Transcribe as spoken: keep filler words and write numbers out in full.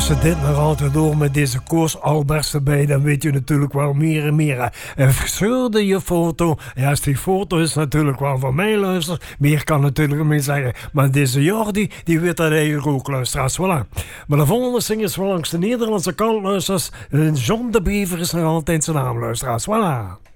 als je dit nog altijd door met deze Koos Alberts erbij, dan weet je natuurlijk wel meer en meer. En verscheurde je foto. Ja, als die foto is natuurlijk wel van mij, luister. Meer kan natuurlijk niet zeggen. Maar deze Jordi, die weet dat eigenlijk ook, luisteraars. Voilà. Maar de volgende zinger is wel langs de Nederlandse kant, luisteraars. John de Bever is nog altijd zijn naam, luisteraars. Voilà.